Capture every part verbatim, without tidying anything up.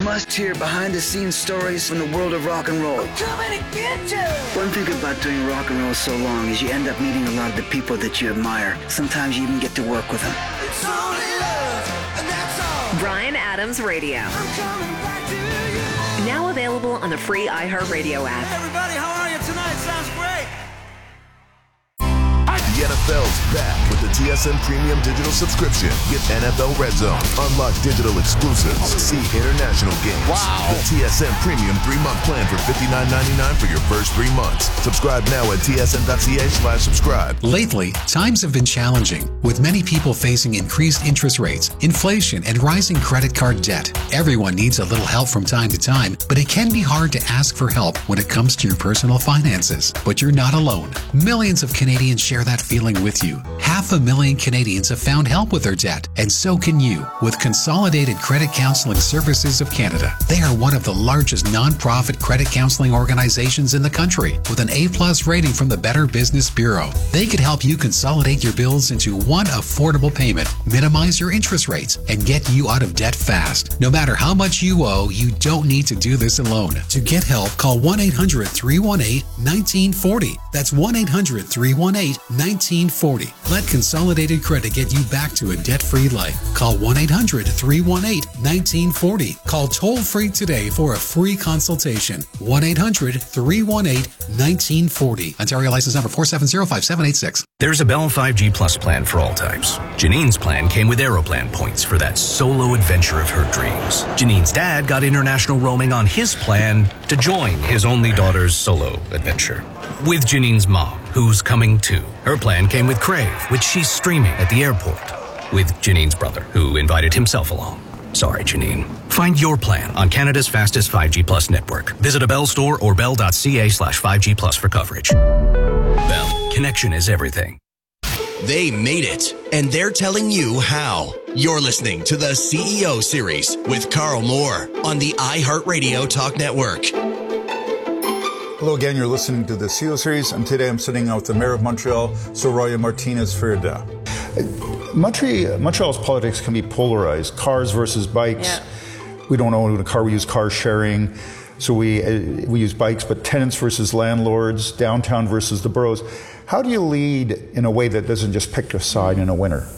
must-hear behind-the-scenes stories from the world of rock and roll. I'm coming to get you! One thing about doing rock and roll so long is you end up meeting a lot of the people that you admire. Sometimes you even get to work with them. It's only love, and that's all. Bryan Adams Radio. I'm coming back to you. Now available on the free iHeartRadio app. Hey everybody, how are you tonight? Sounds great. The N F L's back with the T S N Premium Digital Subscription. Get N F L Red Zone, unlock digital exclusives, see international games. Wow. The T S N Premium three-month plan for fifty-nine ninety-nine for your first three months. Subscribe now at T S N dot C A slash subscribe. Lately, times have been challenging, with many people facing increased interest rates, inflation, and rising credit card debt. Everyone needs a little help from time to time, but it can be hard to ask for help when it comes to your personal finances. But you're not alone. Millions of Canadians share that feeling with you. Half a million Canadians have found help with their debt, and so can you with Consolidated Credit Counseling Services of Canada. They are one of the largest non-profit credit counseling organizations in the country, with an A-plus rating from the Better Business Bureau. They could help you consolidate your bills into one affordable payment, minimize your interest rates, and get you out of debt fast. No matter how much you owe, you don't need to do this alone. To get help, call one eight hundred, three one eight, one nine four zero. That's one eight hundred, three one eight, one nine four zero. Let Consolidated Credit get you back to a debt-free life. Call one eight hundred, three one eight, one nine four zero. Call toll-free today for a free consultation. one eight hundred, three one eight, one nine four zero. Ontario license number four seven zero five seven eight six. There's a Bell five G Plus plan for all types. Janine's plan came with Aeroplan points for that solo adventure of her dreams. Janine's dad got international roaming on his plan to join his only daughter's solo adventure. With Janine's mom, who's coming too. Her plan came with Crave, which she's streaming at the airport. With Janine's brother, who invited himself along. Sorry, Janine. Find your plan on Canada's fastest five G Plus network. Visit a Bell store or bell.ca slash 5G Plus for coverage. Bell, connection is everything. They made it, and they're telling you how. You're listening to the C E O Series with Carl Moore on the iHeartRadio Talk Network. Hello again, you're listening to the C E O Series, and today I'm sitting out with the Mayor of Montreal, Soraya Martinez-Freda. Montreal, Montreal's politics can be polarized, cars versus bikes. Yeah. We don't own a car, we use car sharing, so we, uh, we use bikes, but tenants versus landlords, downtown versus the boroughs. How do you lead in a way that doesn't just pick a side in a winner?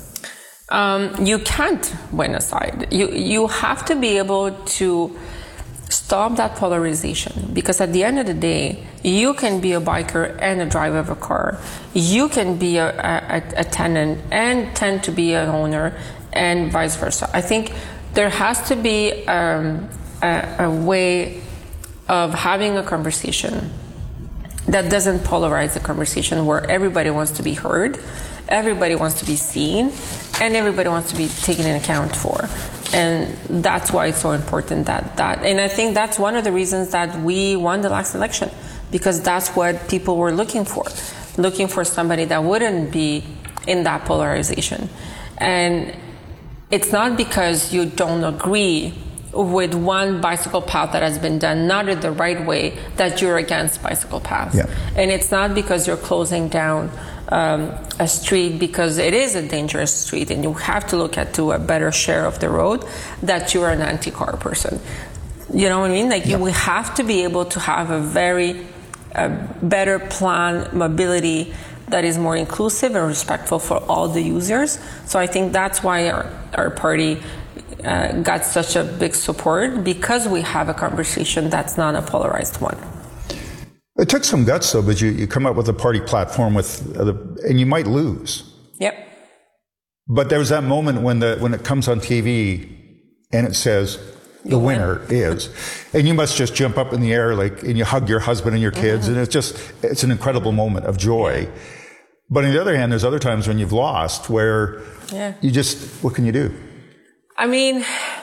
Um, you can't win a side. You, you have to be able to stop that polarization, because at the end of the day, you can be a biker and a driver of a car. You can be a, a, a tenant and tend to be an owner, and vice versa. I think there has to be um, a, a way of having a conversation that doesn't polarize the conversation, where everybody wants to be heard, everybody wants to be seen, and everybody wants to be taken into account for. And that's why it's so important that that, and I think that's one of the reasons that we won the last election, because that's what people were looking for, looking for somebody that wouldn't be in that polarization. And it's not because you don't agree with one bicycle path that has been done not in the right way that you're against bicycle paths. Yeah. And it's not because you're closing down um, a street because it is a dangerous street and you have to look at to a better share of the road that you're an anti-car person. You know what I mean? Like, yeah. we have to be able to have a very uh, better plan mobility that is more inclusive and respectful for all the users. So I think that's why our, our party uh, got such a big support, because we have a conversation that's not a polarized one. It took some guts, though, but you, you come up with a party platform with, uh, the, and you might lose. Yep. But there was that moment when the when it comes on T V and it says the you winner win. is, and you must just jump up in the air like, and you hug your husband and your kids, mm-hmm. and it's just it's an incredible moment of joy. Yeah. But on the other hand, there's other times when you've lost where yeah. you just, what can you do? I mean,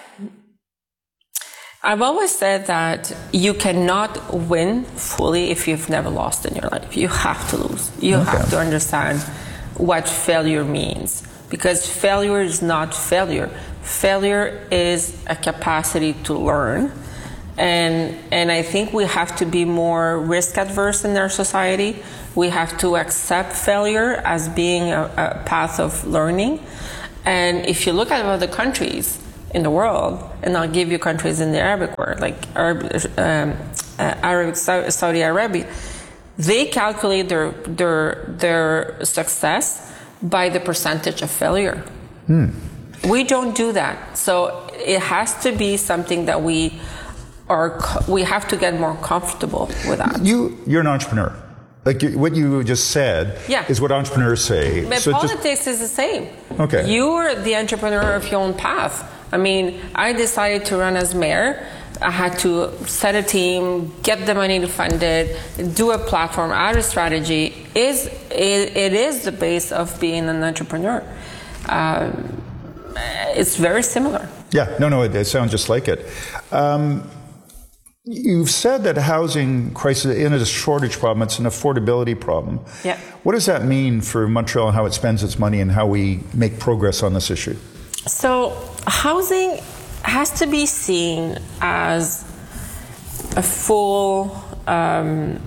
I've always said that you cannot win fully if you've never lost in your life. You have to lose. You okay. have to understand what failure means, because failure is not failure. Failure is a capacity to learn. And and I think we have to be more risk adverse in our society. We have to accept failure as being a, a path of learning. And if you look at other countries, in the world, and I'll give you countries in the Arabic world, like Arab, um, uh, Arabic, Saudi Arabia. They calculate their their their success by the percentage of failure. Hmm. We don't do that, so it has to be something that we are. We have to get more comfortable with that. You you're an entrepreneur. Like you, what you just said yeah. is what entrepreneurs say. But so politics just, is the same. Okay. You're the entrepreneur of your own path. I mean, I decided to run as mayor. I had to set a team, get the money to fund it, do a platform, add a strategy. Is it, it is the base of being an entrepreneur. Um, it's very similar. Yeah, no, no, it, it sounds just like it. Um, You've said that housing crisis isn't a shortage problem, it's an affordability problem. Yeah. What does that mean for Montreal and how it spends its money and how we make progress on this issue? So housing has to be seen as a full um,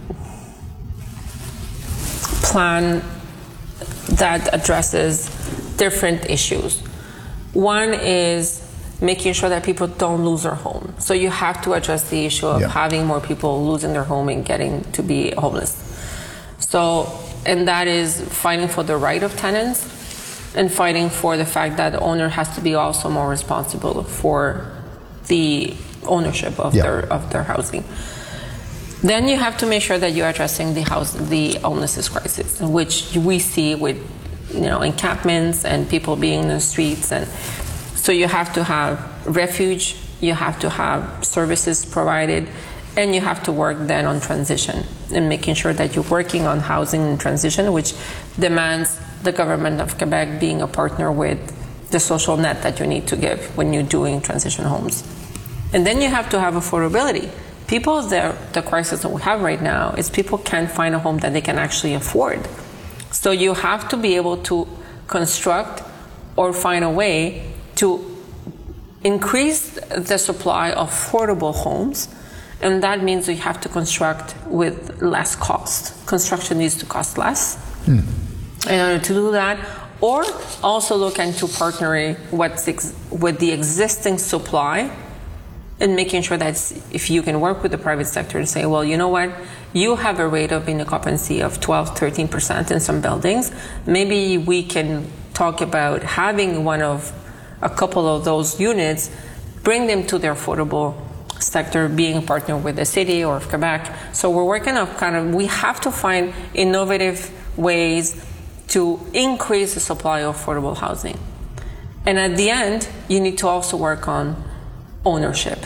plan that addresses different issues. One is making sure that people don't lose their home. So you have to address the issue of yeah. having more people losing their home and getting to be homeless. So, and that is fighting for the right of tenants and fighting for the fact that the owner has to be also more responsible for the ownership of yeah. their of their housing. Then you have to make sure that you're addressing the house, the homelessness crisis, which we see with, you know, encampments and people being in the streets. And so you have to have refuge, you have to have services provided, and you have to work then on transition and making sure that you're working on housing and transition, which demands the government of Quebec being a partner with the social net that you need to give when you're doing transition homes. And then you have to have affordability. People, the, the crisis that we have right now is people can't find a home that they can actually afford. So you have to be able to construct or find a way to increase the supply of affordable homes, and that means you have to construct with less cost. Construction needs to cost less hmm. in order to do that, or also look into partnering what's ex- with the existing supply and making sure that if you can work with the private sector to say, well, you know what, you have a rate of occupancy of twelve, thirteen percent in some buildings. Maybe we can talk about having one of a couple of those units, bring them to the affordable sector, being a partner with the city or Quebec. So we're working on kind of, we have to find innovative ways to increase the supply of affordable housing. And at the end, you need to also work on ownership.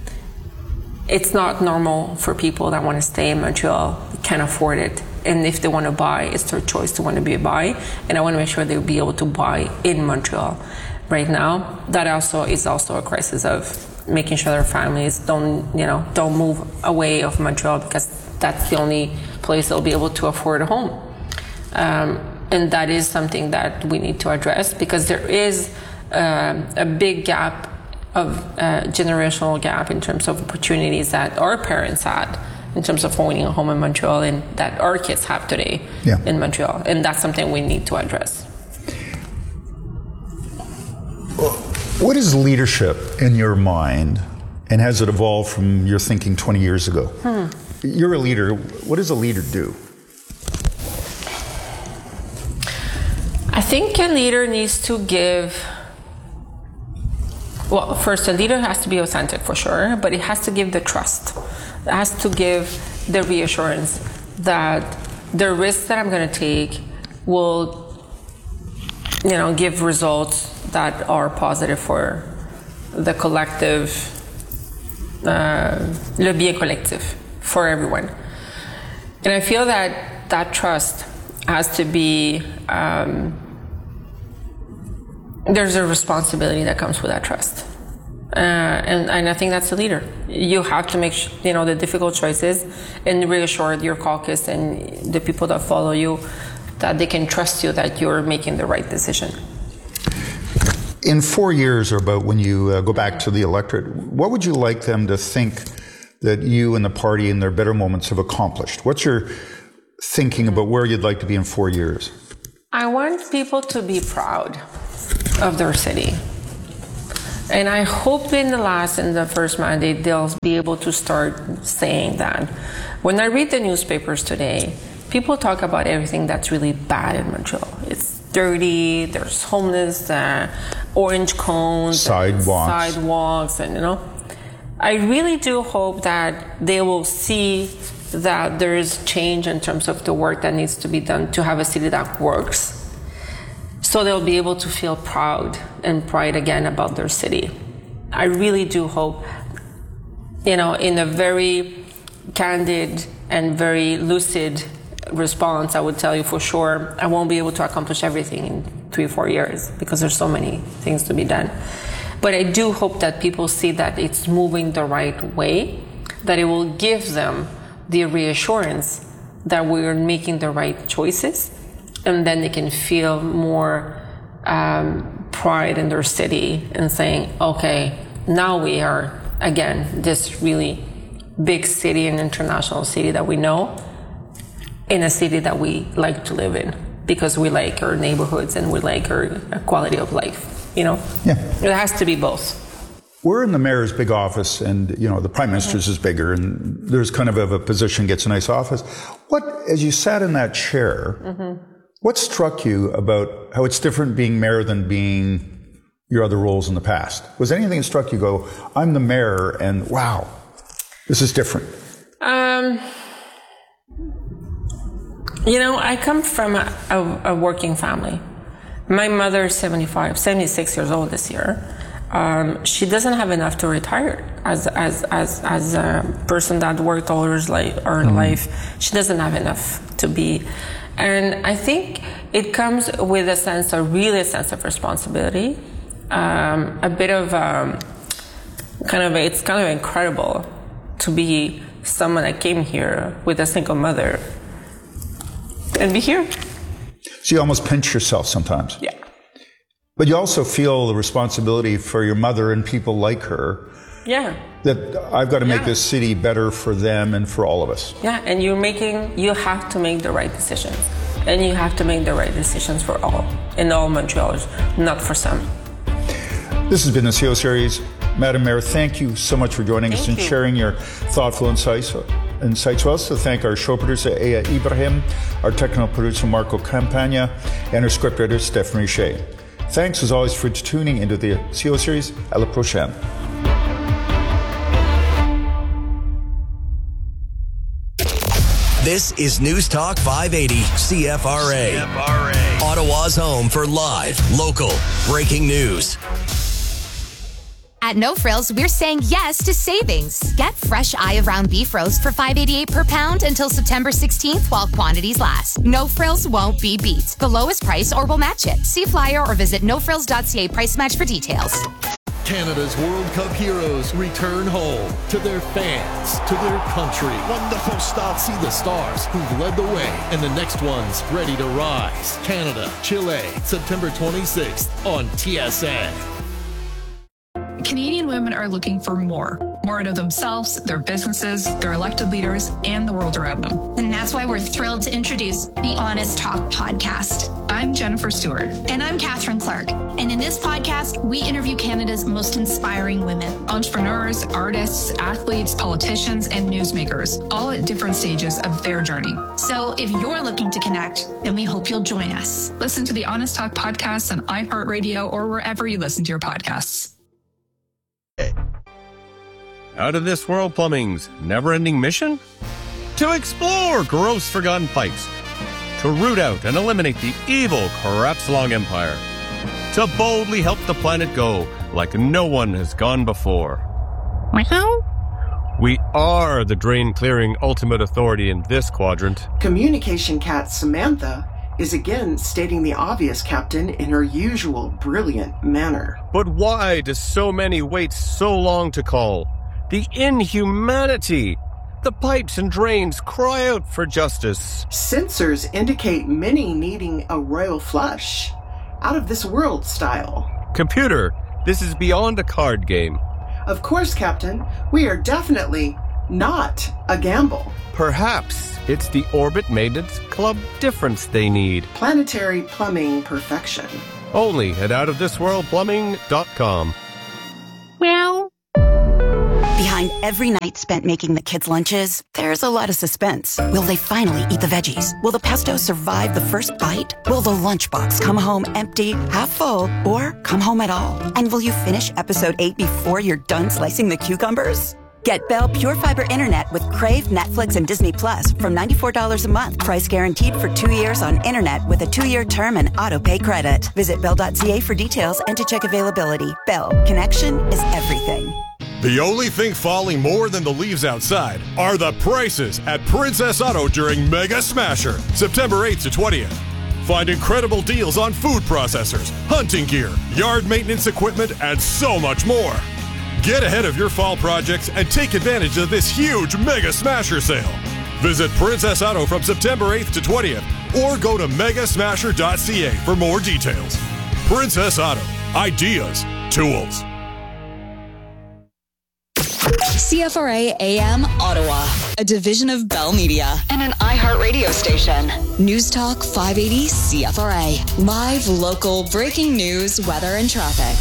It's not normal for people that want to stay in Montreal, can't afford it. And if they want to buy, it's their choice to want to be a buy. And I want to make sure they'll be able to buy in Montreal. Right now, that also is also a crisis of making sure their families don't, you know, don't move away of Montreal because that's the only place they'll be able to afford a home. Um, and that is something that we need to address because there is uh, a big gap of uh, generational gap in terms of opportunities that our parents had in terms of owning a home in Montreal and that our kids have today yeah. in Montreal. And that's something we need to address. What is leadership in your mind, and has it evolved from your thinking twenty years ago? Hmm. You're a leader. What does a leader do? I think a leader needs to give, well, first, a leader has to be authentic for sure, but it has to give the trust. It has to give the reassurance that the risks that I'm going to take will, you know, give results that are positive for the collective, uh, le bien collectif, for everyone. And I feel that that trust has to be, um, there's a responsibility that comes with that trust. Uh, and, and I think that's the leader. You have to make, sh- you know, the difficult choices and reassure your caucus and the people that follow you that they can trust you that you're making the right decision. In four years or about when you uh, go back to the electorate, what would you like them to think that you and the party in their better moments have accomplished? What's your thinking about where you'd like to be in four years? I want people to be proud of their city. And I hope in the last and the first mandate, they'll be able to start saying that. When I read the newspapers today, people talk about everything that's really bad in Montreal. It's dirty, there's homeless, uh, orange cones, sidewalks. And sidewalks, and you know. I really do hope that they will see that there is change in terms of the work that needs to be done to have a city that works. So they'll be able to feel proud and pride again about their city. I really do hope, you know, in a very candid and very lucid response, I would tell you for sure, I won't be able to accomplish everything in three or four years because there's so many things to be done. But I do hope that people see that it's moving the right way, that it will give them the reassurance that we're making the right choices, and then they can feel more um, pride in their city and saying, okay, now we are, again, this really big city and international city that we know, in a city that we like to live in because we like our neighborhoods and we like our, our quality of life, you know? Yeah. It has to be both. We're in the mayor's big office, and, you know, the prime minister's mm-hmm. is bigger, and there's kind of a, a position, gets a nice office. What, as you sat in that chair, mm-hmm. what struck you about how it's different being mayor than being your other roles in the past? Was anything that struck you go, I'm the mayor, and wow, this is different? Um, you know, I come from a, a, a working family. My mother is seventy-five, seventy-six years old this year. Um, she doesn't have enough to retire as as as as a person that worked all her life. Her mm-hmm. life, she doesn't have enough to be. And I think it comes with a sense of, really a sense of responsibility, um, a bit of um, kind of, it's kind of incredible to be someone that came here with a single mother and be here. So you almost pinch yourself sometimes. Yeah. But you also feel the responsibility for your mother and people like her. Yeah. That I've got to make yeah. this city better for them and for all of us. Yeah, and you're making, you have to make the right decisions. And you have to make the right decisions for all, in all Montrealers, not for some. This has been the C O Series. Madam Mayor, thank you so much for joining thank us and you. sharing your thoughtful insights. Insights with us. To thank our show producer, Aya Ibrahim, our technical producer, Marco Campagna, and our scriptwriter, Stephanie Shea. Thanks, as always, for tuning into the C O Series. À la prochaine. This is News Talk five eighty C F R A. C F R A. Ottawa's home for live, local, breaking news. At No Frills, we're saying yes to savings. Get fresh eye of round beef roast for five dollars and eighty-eight cents per pound until September sixteenth while quantities last. No Frills won't be beat. The lowest price or we'll match it. See flyer or visit no frills dot c a price match for details. Canada's World Cup heroes return home to their fans, to their country. Wonderful stuff. See the stars who've led the way and the next ones ready to rise. Canada, Chile, September twenty-sixth on T S N. Canadian women are looking for more. More out of themselves, their businesses, their elected leaders, and the world around them. And that's why we're thrilled to introduce the Honest Talk podcast. I'm Jennifer Stewart. And I'm Catherine Clark. And in this podcast, we interview Canada's most inspiring women. Entrepreneurs, artists, athletes, politicians, and newsmakers, all at different stages of their journey. So if you're looking to connect, then we hope you'll join us. Listen to the Honest Talk podcast on iHeartRadio or wherever you listen to your podcasts. Out of This World Plumbing's never-ending mission? To explore gross forgotten pipes. To root out and eliminate the evil Crapslong Empire. To boldly help the planet go like no one has gone before. Meow? We are the drain-clearing ultimate authority in this quadrant. Communication cat Samantha is again stating the obvious, Captain, in her usual brilliant manner. But why do so many wait so long to call? The inhumanity! The pipes and drains cry out for justice. Sensors indicate many needing a royal flush. Out of this world style. Computer, this is beyond a card game. Of course, Captain. We are definitely not a gamble. Perhaps it's the Orbit Maintenance Club difference they need. Planetary plumbing perfection. Only at out of this world plumbing dot com. Meow. Behind every night spent making the kids' lunches, there's a lot of suspense. Will they finally eat the veggies? Will the pesto survive the first bite? Will the lunchbox come home empty, half full, or come home at all? And will you finish episode eight before you're done slicing the cucumbers? Get Bell Pure Fiber Internet with Crave, Netflix, and Disney Plus from ninety-four dollars a month. Price guaranteed for two years on internet with a two-year term and auto-pay credit. Visit bell dot c a for details and to check availability. Bell, connection is everything. The only thing falling more than the leaves outside are the prices at Princess Auto during Mega Smasher, September eighth to twentieth. Find incredible deals on food processors, hunting gear, yard maintenance equipment, and so much more. Get ahead of your fall projects and take advantage of this huge Mega Smasher sale. Visit Princess Auto from September eighth to twentieth or go to mega smasher dot c a for more details. Princess Auto. Ideas. Tools. C F R A A M Ottawa, a division of Bell Media and an iHeartRadio station. News Talk five eighty C F R A. Live, local, breaking news, weather, and traffic.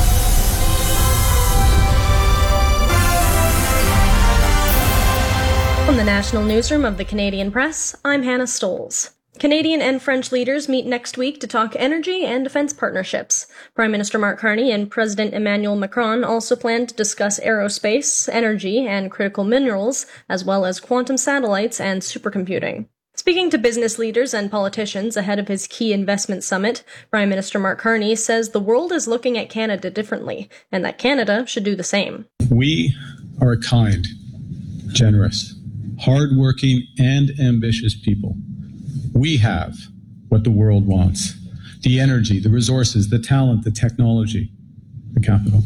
From the National Newsroom of the Canadian Press, I'm Hannah Stoles. Canadian and French leaders meet next week to talk energy and defense partnerships. Prime Minister Mark Carney and President Emmanuel Macron also plan to discuss aerospace, energy, and critical minerals, as well as quantum satellites and supercomputing. Speaking to business leaders and politicians ahead of his key investment summit, Prime Minister Mark Carney says the world is looking at Canada differently, and that Canada should do the same. We are a kind, generous, hardworking, and ambitious people. We have what the world wants: the energy, the resources, the talent, the technology, the capital.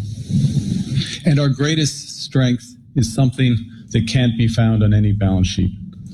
And our greatest strength is something that can't be found on any balance sheet: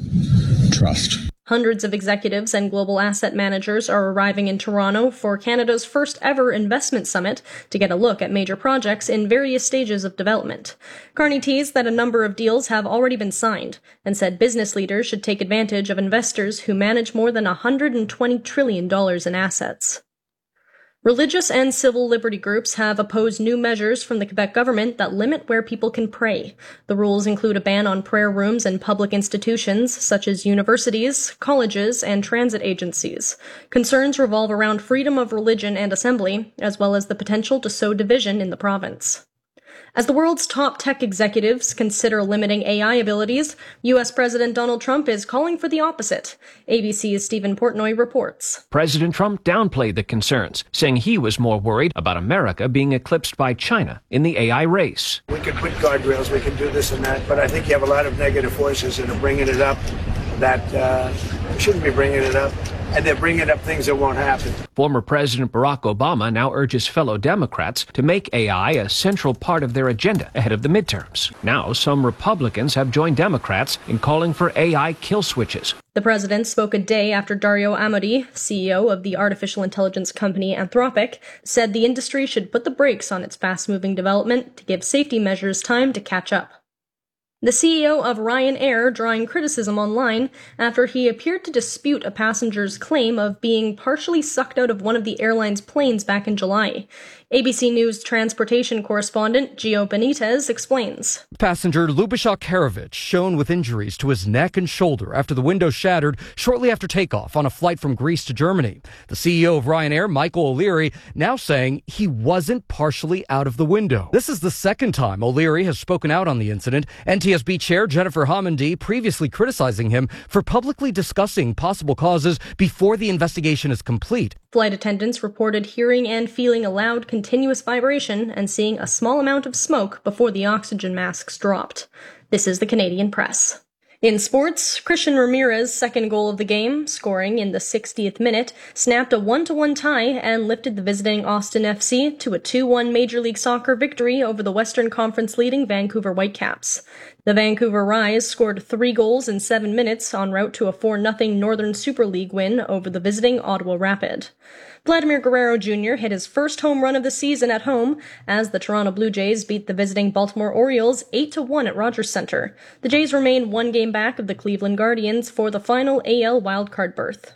trust. Hundreds of executives and global asset managers are arriving in Toronto for Canada's first ever investment summit to get a look at major projects in various stages of development. Carney teased that a number of deals have already been signed and said business leaders should take advantage of investors who manage more than one hundred twenty trillion dollars in assets. Religious and civil liberty groups have opposed new measures from the Quebec government that limit where people can pray. The rules include a ban on prayer rooms in public institutions such as universities, colleges, and transit agencies. Concerns revolve around freedom of religion and assembly, as well as the potential to sow division in the province. As the world's top tech executives consider limiting A I abilities, U S President Donald Trump is calling for the opposite. A B C's Stephen Portnoy reports. President Trump downplayed the concerns, saying he was more worried about America being eclipsed by China in the A I race. We can put guardrails, we can do this and that, but I think you have a lot of negative forces that are bringing it up that uh, shouldn't be bringing it up. And they're bringing up things that won't happen. Former President Barack Obama now urges fellow Democrats to make A I a central part of their agenda ahead of the midterms. Now, some Republicans have joined Democrats in calling for A I kill switches. The president spoke a day after Dario Amodei, C E O of the artificial intelligence company Anthropic, said the industry should put the brakes on its fast-moving development to give safety measures time to catch up. The C E O of Ryanair drawing criticism online after he appeared to dispute a passenger's claim of being partially sucked out of one of the airline's planes back in July. A B C News transportation correspondent Gio Benitez explains. Passenger Lubishak Karovich shown with injuries to his neck and shoulder after the window shattered shortly after takeoff on a flight from Greece to Germany. The C E O of Ryanair, Michael O'Leary, now saying he wasn't partially out of the window. This is the second time O'Leary has spoken out on the incident. N T S B Chair Jennifer Homendy previously criticizing him for publicly discussing possible causes before the investigation is complete. Flight attendants reported hearing and feeling a loud continuous vibration and seeing a small amount of smoke before the oxygen masks dropped. This is the Canadian Press. In sports, Christian Ramirez's second goal of the game, scoring in the sixtieth minute, snapped a one to one tie and lifted the visiting Austin F C to a two one Major League Soccer victory over the Western Conference leading Vancouver Whitecaps. The Vancouver Rise scored three goals in seven minutes en route to a four nothing Northern Super League win over the visiting Ottawa Rapid. Vladimir Guerrero Junior hit his first home run of the season at home as the Toronto Blue Jays beat the visiting Baltimore Orioles eight to one at Rogers Centre. The Jays remain one game back of the Cleveland Guardians for the final A L wildcard berth.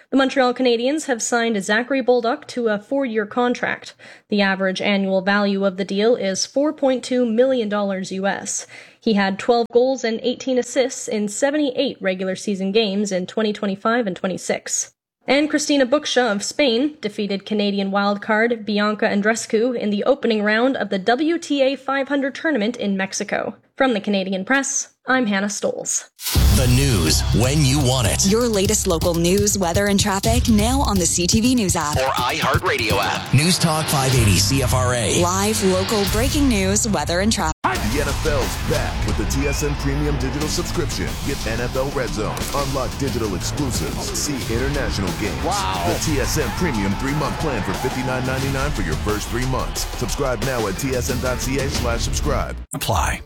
The Montreal Canadiens have signed Zachary Bolduc to a four-year contract. The average annual value of the deal is four point two million dollars U S. He had twelve goals and eighteen assists in seventy-eight regular season games in twenty twenty-five and twenty-six. And Cristina Bucsa of Spain defeated Canadian wildcard Bianca Andreescu in the opening round of the W T A five hundred tournament in Mexico. From the Canadian Press, I'm Hannah Stoles. The news when you want it. Your latest local news, weather, and traffic now on the C T V News app or iHeartRadio app. News Talk five eighty C F R A. Live local breaking news, weather, and traffic. The N F L's back with the T S N Premium Digital Subscription. Get N F L Red Zone, unlock digital exclusives, see international games. Wow. The T S N Premium three-month plan for fifty-nine ninety-nine for your first three months. Subscribe now at T S N dot C A slash subscribe. Apply.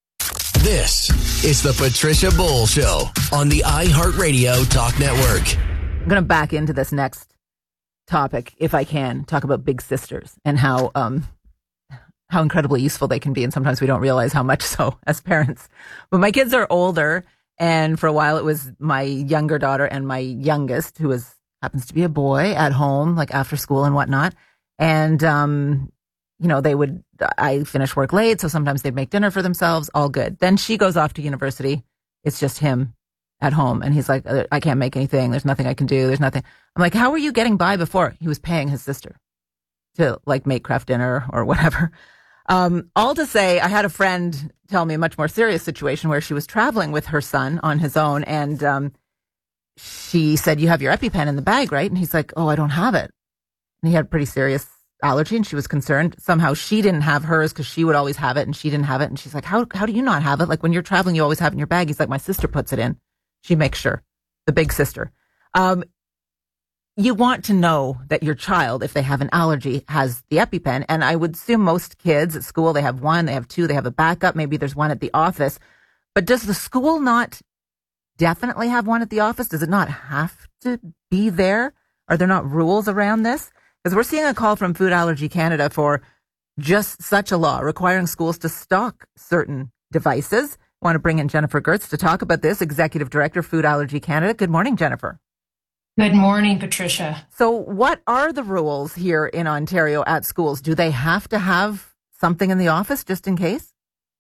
This is the Patricia Bull Show on the iHeartRadio Talk Network. I'm going to back into this next topic, if I can, talk about big sisters and how um, how incredibly useful they can be. And sometimes we don't realize how much so as parents. But my kids are older. And for a while, it was my younger daughter and my youngest, who is happens to be a boy, at home, like after school and whatnot. And, um, you know, they would, I finish work late, so sometimes they'd make dinner for themselves, all good. Then she goes off to university. It's just him at home. And he's like, I can't make anything. There's nothing I can do. There's nothing. I'm like, how were you getting by before? He was paying his sister to like make craft dinner or whatever. Um, all to say, I had a friend tell me a much more serious situation where she was traveling with her son on his own. And um, she said, you have your EpiPen in the bag, right? And he's like, oh, I don't have it. And he had pretty serious allergy, and she was concerned. Somehow she didn't have hers because she would always have it, and she didn't have it. And she's like, how how do you not have it? Like when you're traveling, you always have it in your bag. He's like, my sister puts it in. She makes sure. The big sister. Um, you want to know that your child, if they have an allergy, has the EpiPen. And I would assume most kids at school, they have one, they have two, they have a backup. Maybe there's one at the office. But does the school not definitely have one at the office? Does it not have to be there? Are there not rules around this? Because we're seeing a call from Food Allergy Canada for just such a law requiring schools to stock certain devices. I want to bring in Jennifer Gertz to talk about this, Executive Director, Food Allergy Canada. Good morning, Jennifer. Good morning, Patricia. So what are the rules here in Ontario at schools? Do they have to have something in the office just in case?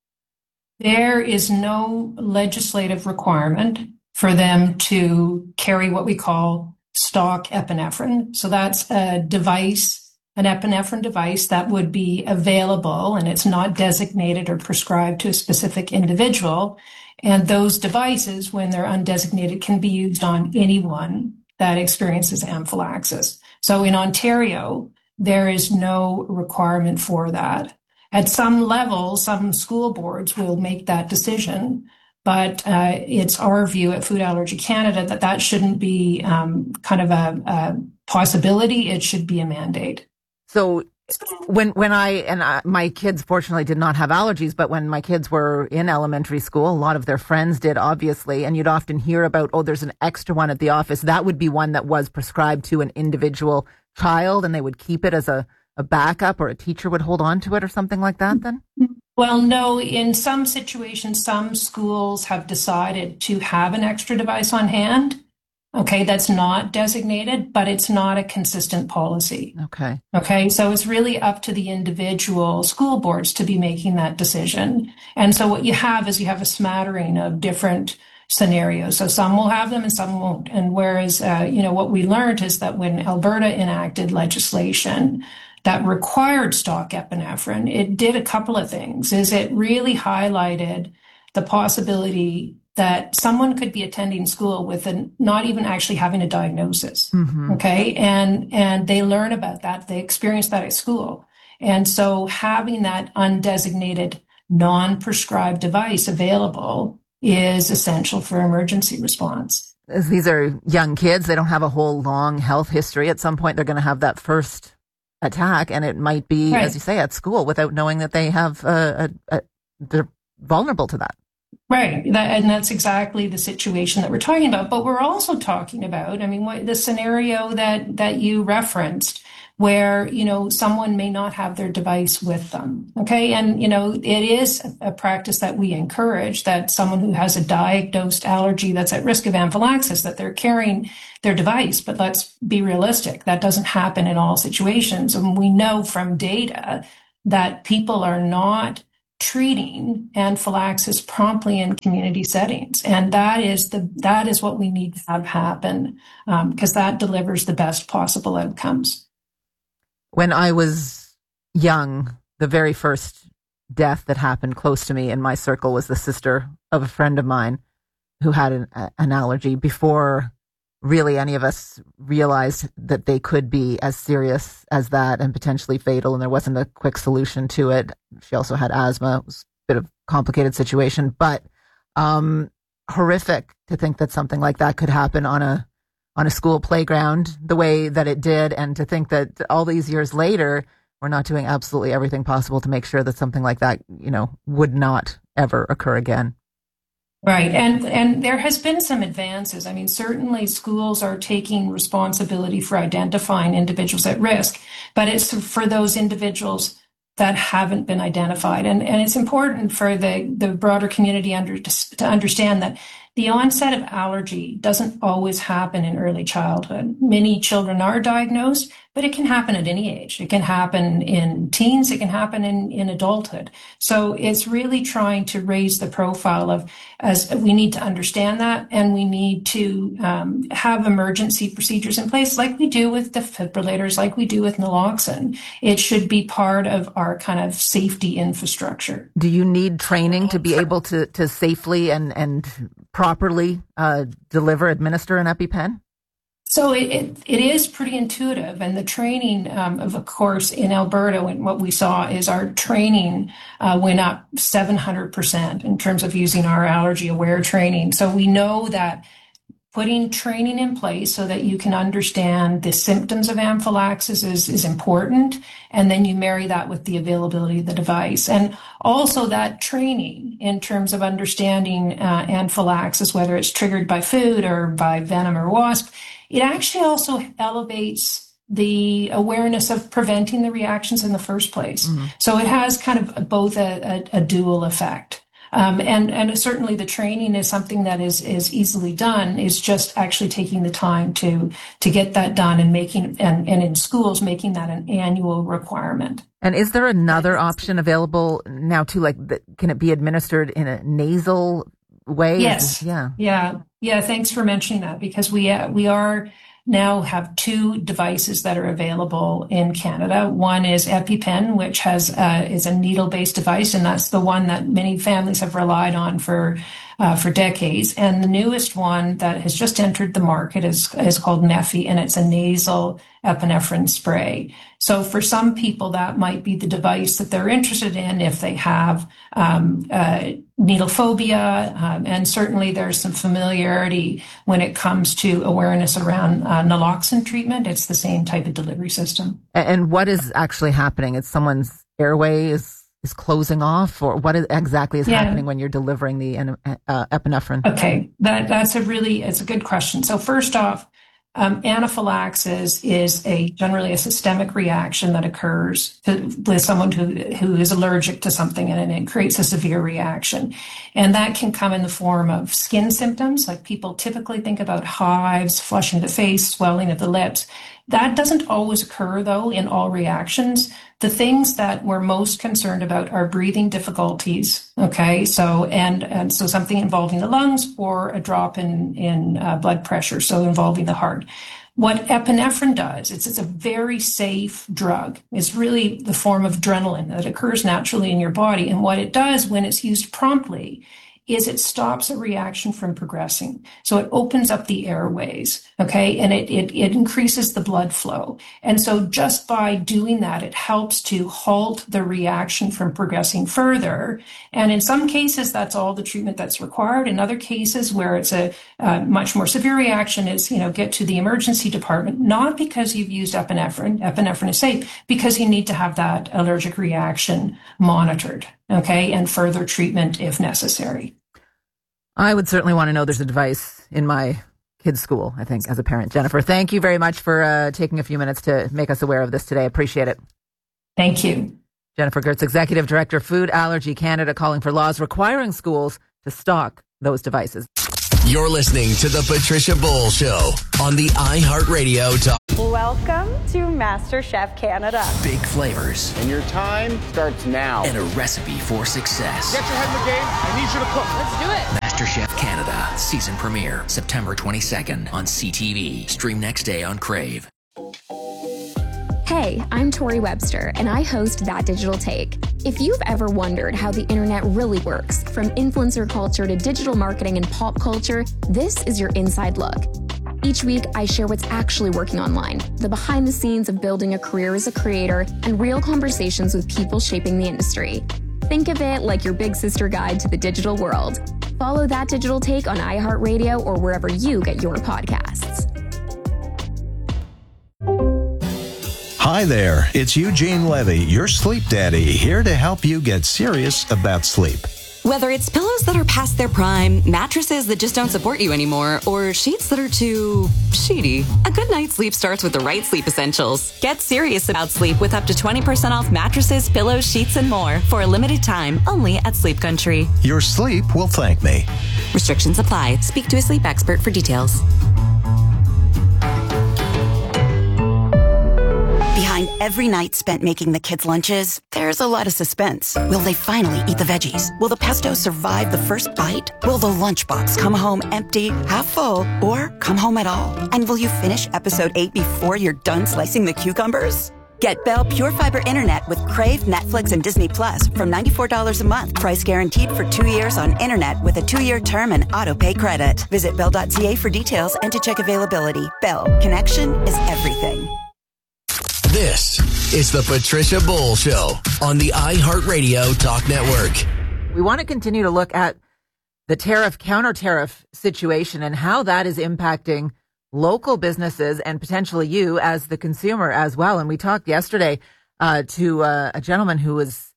There is no legislative requirement for them to carry what we call stock epinephrine. So that's a device, an epinephrine device that would be available, and it's not designated or prescribed to a specific individual. And those devices, when they're undesignated, can be used on anyone that experiences anaphylaxis. So in Ontario, there is no requirement for that. At some level, some school boards will make that decision. But uh, it's our view at Food Allergy Canada that that shouldn't be um, kind of a, a possibility. It should be a mandate. So when when I, and I, my kids fortunately did not have allergies, but when my kids were in elementary school, a lot of their friends did, obviously, and you'd often hear about, oh, there's an extra one at the office. That would be one that was prescribed to an individual child, and they would keep it as a, a backup, or a teacher would hold on to it or something like that then? Well, no, in some situations, some schools have decided to have an extra device on hand. Okay, that's not designated, but it's not a consistent policy. Okay. Okay, so it's really up to the individual school boards to be making that decision. And so what you have is you have a smattering of different scenarios. So some will have them and some won't. And whereas, uh, you know, what we learned is that when Alberta enacted legislation that required stock epinephrine, it did a couple of things. Is it really highlighted the possibility that someone could be attending school with an, not even actually having a diagnosis. Mm-hmm. Okay. And, and they learn about that. They experience that at school. And so having that undesignated, non-prescribed device available is essential for emergency response. As these are young kids, they don't have a whole long health history. At some point, they're going to have that first attack, and it might be, right, as you say, at school without knowing that they have a, a, a they're vulnerable to that. Right. That, and that's exactly the situation that we're talking about. But we're also talking about, I mean, what, the scenario that, that you referenced, where, you know, someone may not have their device with them. Okay. And, you know, it is a practice that we encourage, that someone who has a diagnosed allergy that's at risk of anaphylaxis, that they're carrying their device. But let's be realistic. That doesn't happen in all situations. And we know from data that people are not treating anaphylaxis promptly in community settings. And that is the, that is what we need to have happen, um, because that delivers the best possible outcomes. When I was young, the very first death that happened close to me in my circle was the sister of a friend of mine who had an, an allergy before really any of us realized that they could be as serious as that and potentially fatal, and there wasn't a quick solution to it. She also had asthma. It was a bit of a complicated situation, but um, horrific to think that something like that could happen on a on a school playground the way that it did, and to think that all these years later, we're not doing absolutely everything possible to make sure that something like that, you know, would not ever occur again. Right. And and there has been some advances. I mean, certainly schools are taking responsibility for identifying individuals at risk, but it's for those individuals that haven't been identified. And and it's important for the, the broader community under, to understand that the onset of allergy doesn't always happen in early childhood. Many children are diagnosed, but it can happen at any age. It can happen in teens. It can happen in, in adulthood. So it's really trying to raise the profile of, as we need to understand that, and we need to um, have emergency procedures in place like we do with defibrillators, like we do with naloxone. It should be part of our kind of safety infrastructure. Do you need training to be able to, to safely and, and properly uh, deliver, administer an EpiPen? So it, it, it is pretty intuitive, and the training, um, of, of course, in Alberta, when what we saw is our training uh, went up seven hundred percent in terms of using our allergy aware training. So we know that putting training in place so that you can understand the symptoms of anaphylaxis is, is important. And then you marry that with the availability of the device. And also that training in terms of understanding uh, anaphylaxis, whether it's triggered by food or by venom or wasp, it actually also elevates the awareness of preventing the reactions in the first place. Mm-hmm. So it has kind of both a, a, a dual effect. Um, and, and certainly the training is something that is, is easily done. Is just actually taking the time to, to get that done and making, and, and in schools, making that an annual requirement. And is there another option available now too? Like, can it be administered in a nasal way? Yes. Yeah. Yeah. Yeah. Thanks for mentioning that, because we, uh, we are now have two devices that are available in Canada. One is EpiPen, which has uh, is a needle-based device, and that's the one that many families have relied on for uh, for decades. And the newest one that has just entered the market is is called Neffy, and it's a nasal epinephrine spray. So for some people, that might be the device that they're interested in if they have um, uh, needle phobia, um, and certainly there's some familiarity when it comes to awareness around uh, naloxone treatment. It's the same type of delivery system. And what is actually happening? It's someone's airway is is closing off, or what is, exactly is yeah. happening when you're delivering the uh, epinephrine? Okay, that that's a really it's a good question. So first off, Um, anaphylaxis is a generally a systemic reaction that occurs to, with someone who, who is allergic to something, and it creates a severe reaction. And that can come in the form of skin symptoms, like people typically think about hives, flushing of the face, swelling of the lips. That doesn't always occur, though, in all reactions. The things that we're most concerned about are breathing difficulties, okay? So, and, and so something involving the lungs, or a drop in, in uh, blood pressure, so involving the heart. What epinephrine does, it's, it's a very safe drug. It's really the form of adrenaline that occurs naturally in your body. And what it does when it's used promptly is it stops a reaction from progressing. So it opens up the airways, okay? And it, it, it increases the blood flow. And so just by doing that, it helps to halt the reaction from progressing further. And in some cases, that's all the treatment that's required. In other cases where it's a uh, much more severe reaction is, you know, get to the emergency department, not because you've used epinephrine, epinephrine is safe, because you need to have that allergic reaction monitored, okay? And further treatment if necessary. I would certainly want to know there's a device in my kids' school, I think, as a parent. Jennifer, thank you very much for uh, taking a few minutes to make us aware of this today. Appreciate it. Thank you. Jennifer Gertz, Executive Director, Food Allergy Canada, calling for laws requiring schools to stock those devices. You're listening to The Patricia Bowl Show on the iHeartRadio Talk. Welcome to MasterChef Canada. Big flavors. And your time starts now. And a recipe for success. Get your head in the game. I need you to cook. Let's do it. MasterChef Canada. Season premiere. September twenty-second on C T V. Stream next day on Crave. Hey, I'm Tori Webster, and I host That Digital Take. If you've ever wondered how the internet really works, from influencer culture to digital marketing and pop culture, this is your inside look. Each week, I share what's actually working online, the behind the scenes of building a career as a creator, and real conversations with people shaping the industry. Think of it like your big sister guide to the digital world. Follow That Digital Take on iHeartRadio or wherever you get your podcasts. Hi there, it's Eugene Levy, your sleep daddy, here to help you get serious about sleep. Whether it's pillows that are past their prime, mattresses that just don't support you anymore, or sheets that are too sheety, a good night's sleep starts with the right sleep essentials. Get serious about sleep with up to twenty percent off mattresses, pillows, sheets, and more for a limited time only at Sleep Country. Your sleep will thank me. Restrictions apply. Speak to a sleep expert for details. Behind every night spent making the kids' lunches, there's a lot of suspense. Will they finally eat the veggies? Will the pesto survive the first bite? Will the lunchbox come home empty, half full, or come home at all? And will you finish episode eight before you're done slicing the cucumbers? Get Bell Pure Fiber Internet with Crave, Netflix, and Disney Plus from ninety-four dollars a month. Price guaranteed for two years on internet with a two-year term and auto-pay credit. Visit bell dot c a for details and to check availability. Bell. Connection is everything. This is the Patricia Bowl Show on the iHeartRadio Talk Network. We want to continue to look at the tariff, counter-tariff situation and how that is impacting local businesses and potentially you as the consumer as well. And we talked yesterday uh, to uh, a gentleman who was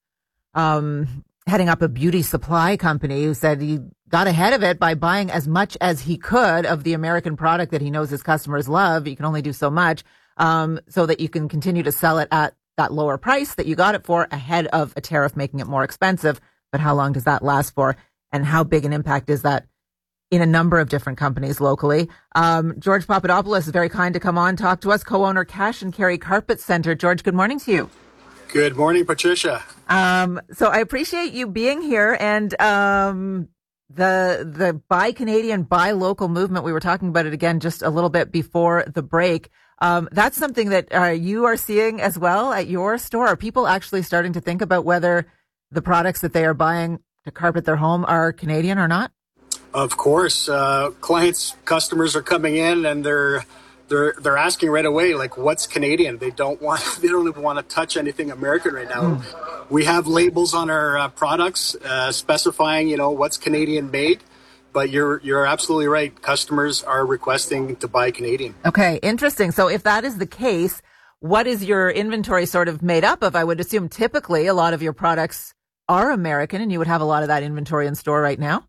um, heading up a beauty supply company who said he got ahead of it by buying as much as he could of the American product that he knows his customers love. You can only do so much. Um, so that you can continue to sell it at that lower price that you got it for ahead of a tariff making it more expensive. But how long does that last for? And how big an impact is that in a number of different companies locally? Um, George Papadopoulos is very kind to come on, talk to us, co-owner Cash and Carry Carpet Center. George, good morning to you. Good morning, Patricia. Um, so I appreciate you being here, and um, the the Buy Canadian, Buy Local movement, we were talking about it again just a little bit before the break. Um, that's something that uh, you are seeing as well at your store. Are people actually starting to think about whether the products that they are buying to carpet their home are Canadian or not? Of course, uh, clients, customers are coming in and they're they're they're asking right away, like, what's Canadian? They don't want they don't even want to touch anything American right now. Mm. We have labels on our uh, products uh, specifying, you know, what's Canadian made. But you're you're absolutely right. Customers are requesting to buy Canadian. Okay, interesting. So if that is the case, what is your inventory sort of made up of? I would assume typically a lot of your products are American, and you would have a lot of that inventory in store right now.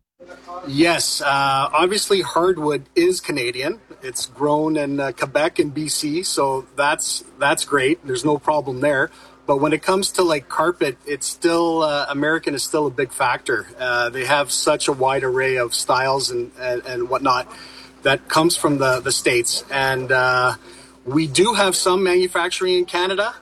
Yes, uh, obviously hardwood is Canadian. It's grown in uh, Quebec and B C, so that's that's great. There's no problem there. But when it comes to like carpet, it's still, uh, American is still a big factor. Uh, they have such a wide array of styles and, and, and whatnot that comes from the, the States. And uh, we do have some manufacturing in Canada,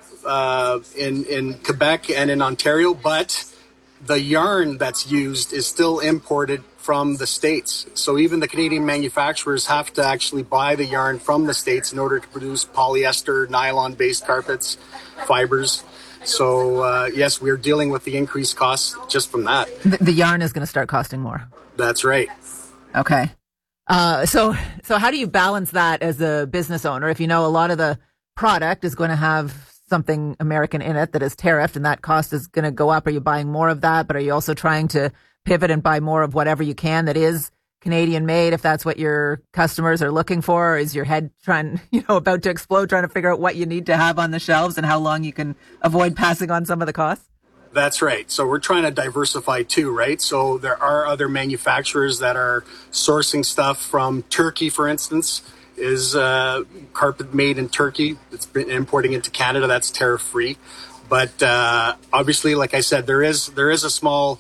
uh, in, in Quebec and in Ontario, but the yarn that's used is still imported from the States. So even the Canadian manufacturers have to actually buy the yarn from the States in order to produce polyester, nylon-based carpets, fibers. So, uh, yes, we're dealing with the increased costs just from that. The, the yarn is going to start costing more. That's right. Okay. Uh, so, so how do you balance that as a business owner? If you know a lot of the product is going to have something American in it that is tariffed and that cost is going to go up, are you buying more of that? But are you also trying to pivot and buy more of whatever you can that is Canadian made, if that's what your customers are looking for? Or is your head trying, you know, about to explode, trying to figure out what you need to have on the shelves and how long you can avoid passing on some of the costs? That's right. So we're trying to diversify too, right? So there are other manufacturers that are sourcing stuff from Turkey, for instance, is uh, carpet made in Turkey. It's been importing into Canada. That's tariff free. But uh, obviously, like I said, there is there is a small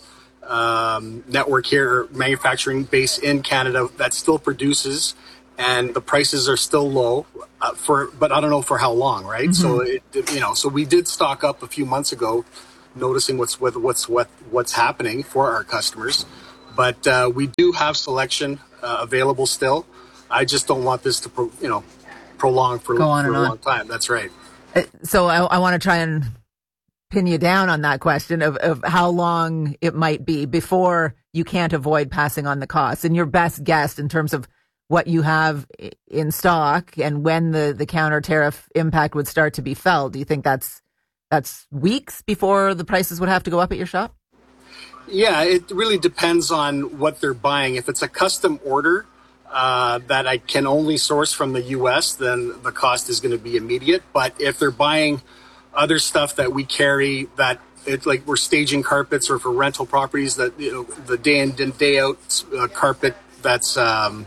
um, network here, manufacturing base in Canada that still produces, and the prices are still low uh, for, but I don't know for how long, right? Mm-hmm. So it, you know, so we did stock up a few months ago, noticing what's what, what's what what's happening for our customers, but uh, we do have selection uh, available still. I just don't want this to pro, you know prolong for, Go on for and a on. long time. That's right. So I, I want to try and pin you down on that question of, of how long it might be before you can't avoid passing on the costs, and your best guess in terms of what you have in stock and when the, the counter tariff impact would start to be felt. Do you think that's that's weeks before the prices would have to go up at your shop? Yeah, it really depends on what they're buying. If it's a custom order uh, that I can only source from the U S, then the cost is going to be immediate. But if they're buying other stuff that we carry, that it's like we're staging carpets, or for rental properties, that, you know, the day in and day out uh, carpet, that's um,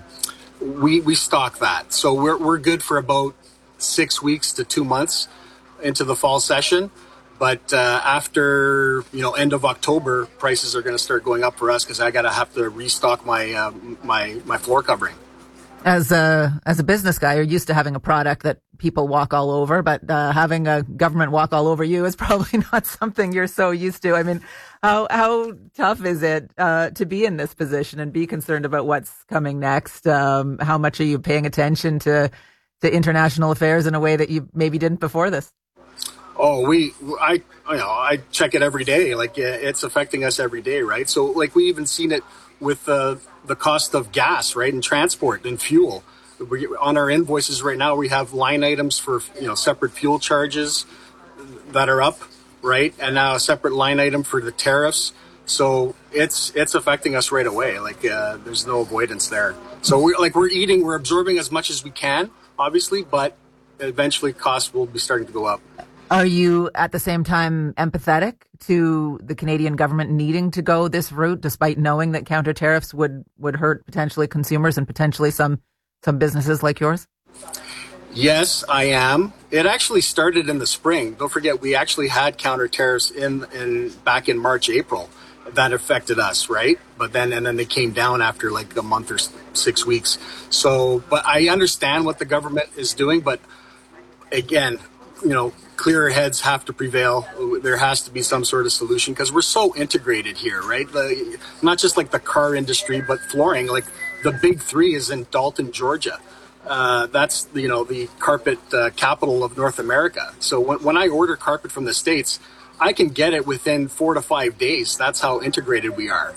we we stock that. So we're we're good for about six weeks to two months into the fall session. But uh, after, you know, end of October, prices are going to start going up for us because I got to have to restock my uh, my my floor covering. As a as a business guy, you're used to having a product that people walk all over, but uh, having a government walk all over you is probably not something you're so used to. I mean, how how tough is it uh, to be in this position and be concerned about what's coming next? Um, how much are you paying attention to to international affairs in a way that you maybe didn't before this? Oh, we, I, you know, I check it every day. Like, it's affecting us every day, right? So, like, we even seen it with uh, the cost of gas, right, and transport and fuel. We, on our invoices right now, we have line items for, you know, separate fuel charges that are up, right, and now a separate line item for the tariffs. So it's it's affecting us right away. Like, uh, there's no avoidance there. So we're like we're eating, we're absorbing as much as we can, obviously, but eventually costs will be starting to go up. Are you at the same time empathetic to the Canadian government needing to go this route, despite knowing that counter tariffs would, would hurt potentially consumers and potentially some some businesses like yours? Yes, I am. It actually started in the spring. Don't forget, we actually had counter tariffs in, in back in March, April. That affected us, right? But then, and then they came down after like a month or six weeks. So, but I understand what the government is doing. But again, you know, clearer heads have to prevail. There has to be some sort of solution because we're so integrated here, right? The, not just like the car industry, but flooring. Like the big three is in Dalton, Georgia. Uh, that's, you know, the carpet uh, capital of North America. So when, when I order carpet from the States, I can get it within four to five days. That's how integrated we are.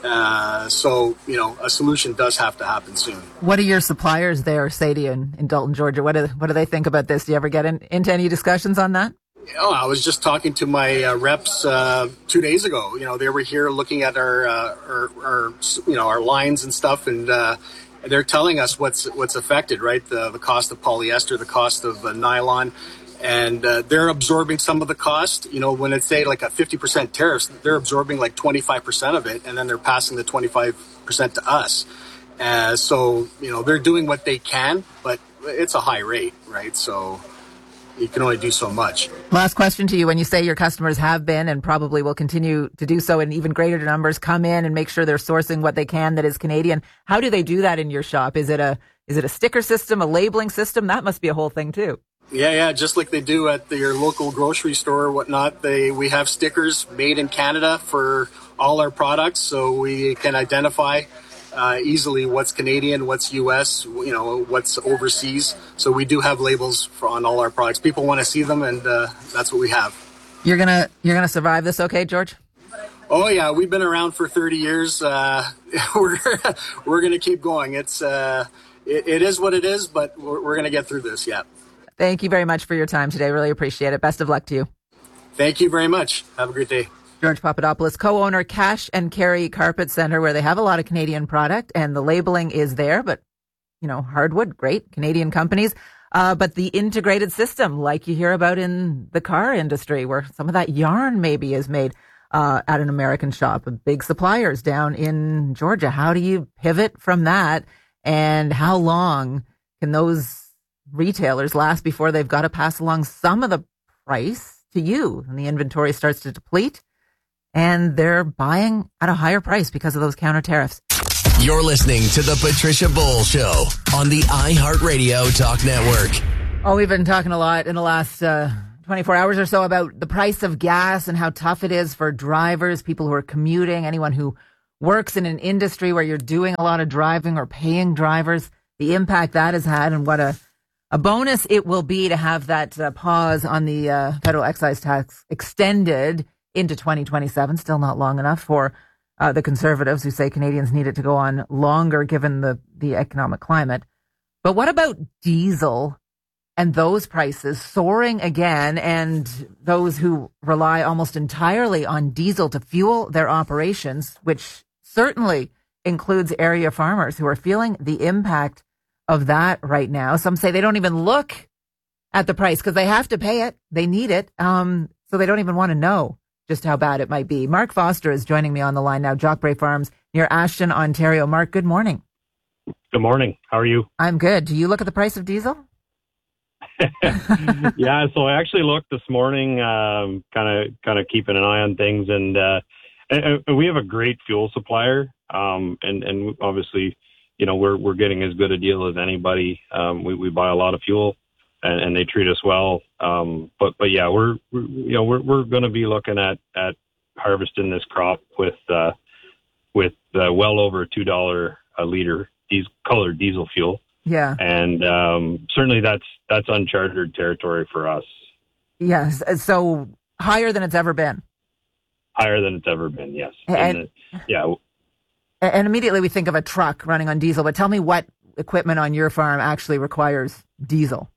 Uh, so, you know, a solution does have to happen soon. What do your suppliers there say to you in, in Dalton, Georgia? What do, what do they think about this? Do you ever get in, into any discussions on that? Oh, I was just talking to my uh, reps uh, two days ago. You know, they were here looking at our, uh, our, our you know, our lines and stuff, and uh, they're telling us what's what's affected, right? The, the cost of polyester, the cost of uh, nylon. And uh, they're absorbing some of the cost. You know, when it's say like a fifty percent tariffs, they're absorbing like twenty-five percent of it, and then they're passing the twenty-five percent to us. Uh, so, you know, they're doing what they can, but it's a high rate, right? So you can only do so much. Last question to you. When you say your customers have been and probably will continue to do so in even greater numbers, come in and make sure they're sourcing what they can that is Canadian, how do they do that in your shop? Is it a is it a sticker system, a labeling system? That must be a whole thing too. Yeah, yeah, just like they do at the, your local grocery store or whatnot. They we have stickers made in Canada for all our products, so we can identify uh, easily what's Canadian, what's U S, you know, what's overseas. So we do have labels for, on all our products. People want to see them, and uh, that's what we have. You're gonna you're gonna survive this, okay, George? Oh yeah, we've been around for thirty years. Uh, we're we're gonna keep going. It's uh, it, it is what it is, but we're, we're gonna get through this. Yeah. Thank you very much for your time today. Really appreciate it. Best of luck to you. Thank you very much. Have a great day. George Papadopoulos, co-owner, Cash and Carry Carpet Center, where they have a lot of Canadian product and the labeling is there, but, you know, hardwood, great, Canadian companies. Uh, but the integrated system, like you hear about in the car industry, where some of that yarn maybe is made. uh, at an American shop, big suppliers down in Georgia. How do you pivot from that? And how long can those retailers last before they've got to pass along some of the price to you? And the inventory starts to deplete and they're buying at a higher price because of those counter tariffs. You're listening to the Patricia Bull Show on the iHeartRadio Talk Network. Oh, we've been talking a lot in the last uh, twenty-four hours or so about the price of gas and how tough it is for drivers, people who are commuting, anyone who works in an industry where you're doing a lot of driving or paying drivers, the impact that has had, and what a, a bonus it will be to have that uh, pause on the uh, federal excise tax extended into twenty twenty-seven. Still not long enough for uh, the Conservatives, who say Canadians need it to go on longer given the, the economic climate. But what about diesel and those prices soaring again, and those who rely almost entirely on diesel to fuel their operations, which certainly includes area farmers who are feeling the impact of that right now. Some say they don't even look at the price because they have to pay it. They need it. Um, so they don't even want to know just how bad it might be. Mark Foster is joining me on the line now, Jockbrae Farms near Ashton, Ontario. Mark, good morning. Good morning. How are you? I'm good. Do you look at the price of diesel? Yeah, so I actually looked this morning, um, kind of kind of keeping an eye on things, and, uh, and, and we have a great fuel supplier, um, and, and obviously, you know, we're we're getting as good a deal as anybody. Um, we, we buy a lot of fuel, and, and they treat us well. Um, but but yeah, we're, we're you know we're we're going to be looking at, at harvesting this crop with uh, with uh, well over two dollar a liter diesel, colored diesel fuel. Yeah. And um, certainly that's that's uncharted territory for us. Yes. So higher than it's ever been. Higher than it's ever been, yes. And, and the, yeah. And immediately we think of a truck running on diesel, but tell me what equipment on your farm actually requires diesel.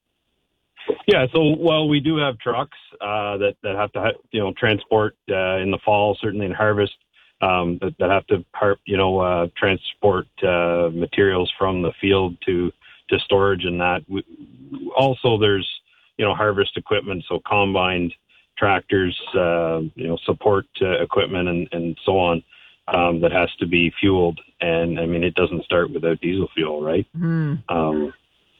Yeah, so, well, we do have trucks uh, that, that have to, you know, transport uh, in the fall, certainly in harvest. Um, that, that have to, you know, uh, transport uh, materials from the field to, to storage and that. We, also, there's, you know, harvest equipment, so combined tractors, uh, you know, support uh, equipment and, and so on, um, that has to be fueled. And, I mean, it doesn't start without diesel fuel, right? Mm. Um,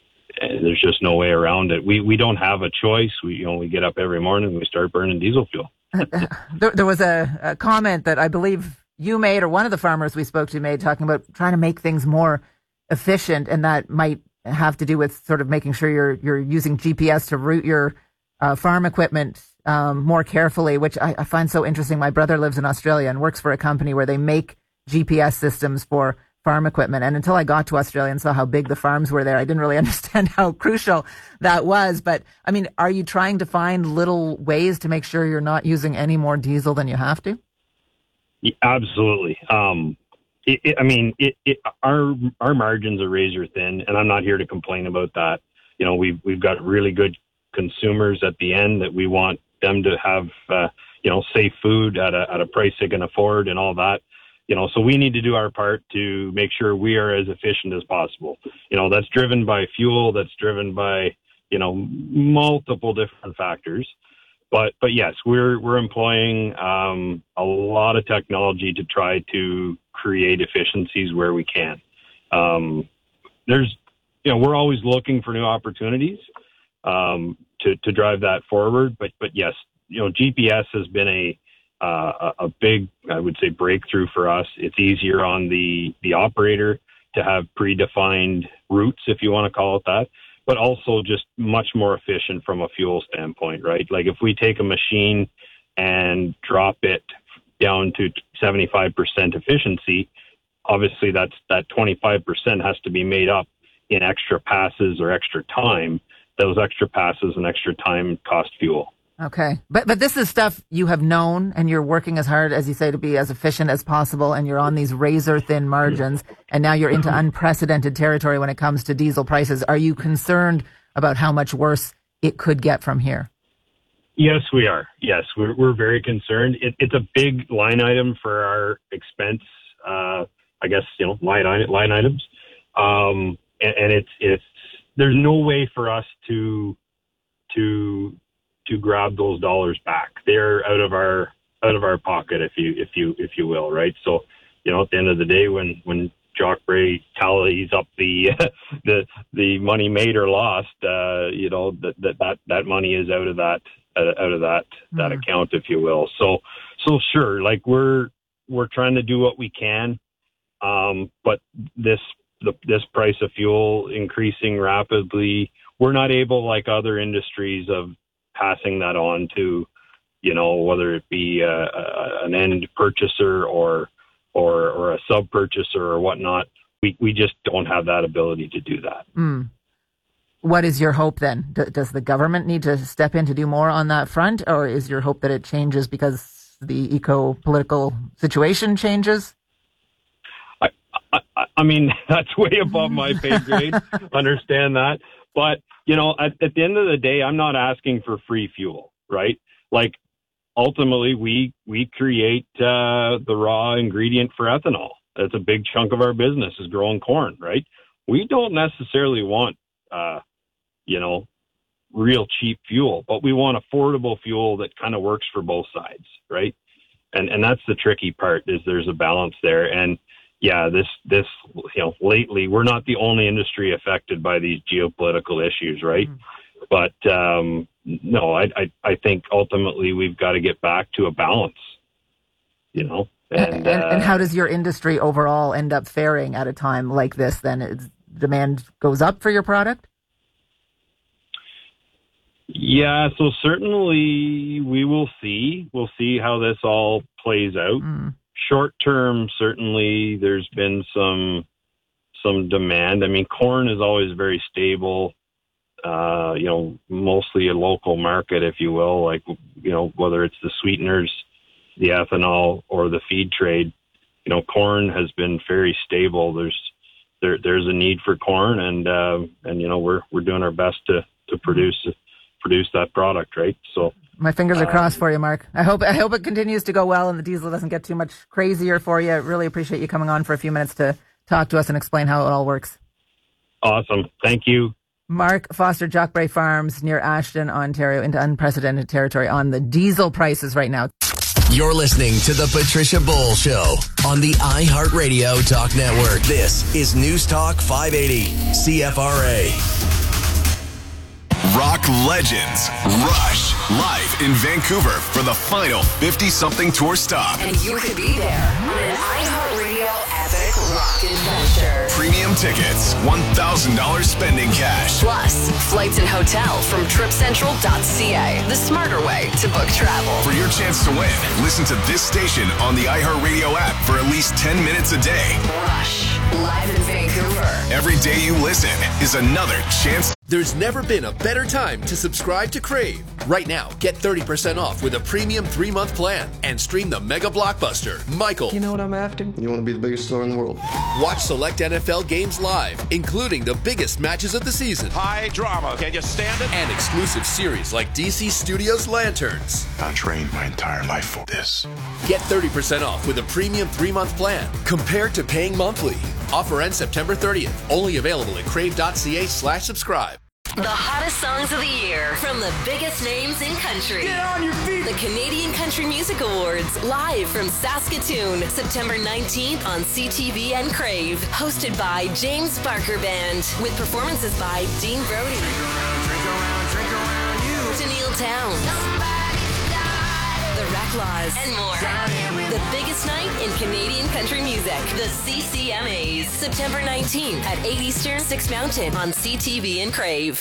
and there's just no way around it. We we don't have a choice. We, you know, we get up every morning and we start burning diesel fuel. there, there was a, a comment that I believe you made, or one of the farmers we spoke to made, talking about trying to make things more efficient, and that might have to do with sort of making sure you're you're using G P S to route your uh, farm equipment um, more carefully, which I, I find so interesting. My brother lives in Australia and works for a company where they make G P S systems for farm equipment. And until I got to Australia and saw how big the farms were there, I didn't really understand how crucial that was. But I mean, are you trying to find little ways to make sure you're not using any more diesel than you have to? Yeah, absolutely. Um, it, it, I mean, it, it, our our margins are razor thin, and I'm not here to complain about that. You know, we've we've got really good consumers at the end that we want them to have, uh, you know, safe food at a at a price they can afford and all that. You know, so we need to do our part to make sure we are as efficient as possible. You know, that's driven by fuel, that's driven by, you know, multiple different factors. But but yes, we're we're employing um, a lot of technology to try to create efficiencies where we can. Um, there's, you know, we're always looking for new opportunities um, to to drive that forward. But but yes, you know, G P S has been a Uh, a big, I would say, breakthrough for us. It's easier on the, the operator to have predefined routes, if you want to call it that, but also just much more efficient from a fuel standpoint, right? Like if we take a machine and drop it down to seventy-five percent efficiency, obviously that's that twenty-five percent has to be made up in extra passes or extra time. Those extra passes and extra time cost fuel. Okay. But but this is stuff you have known, and you're working as hard, as you say, to be as efficient as possible, and you're on these razor thin margins, and now you're into unprecedented territory when it comes to diesel prices. Are you concerned about how much worse it could get from here? Yes, we are. Yes, we're we're very concerned. It, it's a big line item for our expense, uh, I guess, you know, line, line items. Um, and, and it's, it's, there's no way for us to, to, to grab those dollars back. They're out of our out of our pocket, if you if you if you will, right? So, you know, at the end of the day, when when Jock Bray tallies up the the the money made or lost, uh, you know, that that that that money is out of that uh, out of that that mm. account, if you will. So so sure, like we're we're trying to do what we can, um, but this the this price of fuel increasing rapidly, we're not able, like other industries, of passing that on to, you know, whether it be a, a, an end purchaser or or or a sub purchaser or whatnot. We we just don't have that ability to do that. Mm. What is your hope then? D- does the government need to step in to do more on that front, or is your hope that it changes because the eco-political situation changes? I I, I mean, that's way above my pay grade. Understand that, but you know, at, at the end of the day, I'm not asking for free fuel, right? Like, ultimately, we we create uh, the raw ingredient for ethanol. That's a big chunk of our business, is growing corn, right? We don't necessarily want, uh, you know, real cheap fuel, but we want affordable fuel that kind of works for both sides, right? And and that's the tricky part, is there's a balance there. And yeah, this this you know, lately we're not the only industry affected by these geopolitical issues, right? Mm. But um, no, I, I I think ultimately we've got to get back to a balance, you know. And, and, uh, and how does your industry overall end up faring at a time like this? Then it's, demand goes up for your product? Yeah, so certainly we will see. We'll see how this all plays out. Mm. Short term, certainly there's been some some demand. I mean, corn is always very stable. Uh, you know, mostly a local market, if you will, like, you know, whether it's the sweeteners, the ethanol, or the feed trade, you know, corn has been very stable. There's there there's a need for corn, and uh, and you know, we're we're doing our best to to produce produce that product, right? So my fingers are um, crossed for you, Mark. I hope I hope it continues to go well and the diesel doesn't get too much crazier for you. I really appreciate you coming on for a few minutes to talk to us and explain how it all works. Awesome. Thank you. Mark Foster, Jock Bray Farms near Ashton, Ontario, into unprecedented territory on the diesel prices right now. You're listening to The Patricia Bowl Show on the iHeartRadio Talk Network. This is News Talk five eighty C F R A. Rock legends Rush live in Vancouver for the final fifty-something tour stop. And you could be there on an iHeartRadio epic rock adventure. Premium tickets, one thousand dollars spending cash. Plus, flights and hotel from trip central dot c a, the smarter way to book travel. For your chance to win, listen to this station on the iHeartRadio app for at least ten minutes a day. Rush, live in Vancouver. Every day you listen is another chance. There's never been a better time to subscribe to Crave. Right now, get thirty percent off with a premium three-month plan and stream the mega blockbuster, Michael. You know what I'm after? You want to be the biggest star in the world. Watch select N F L games live, including the biggest matches of the season. High drama. Can you stand it? And exclusive series like D C Studios Lanterns. I trained my entire life for this. Get thirty percent off with a premium three-month plan compared to paying monthly. Offer ends September thirtieth. Only available at crave.ca slash subscribe. The hottest songs of the year from the biggest names in country. Get on your feet! The Canadian Country Music Awards, live from Saskatoon, September nineteenth on C T V and Crave. Hosted by James Barker Band, with performances by Dean Brody, Drink around, drink around, drink around you. Tennille Towns, The Reclaws, and more. The biggest night in Canadian country music, the C C M As. September nineteenth at eight Eastern, six Mountain on C T V and Crave.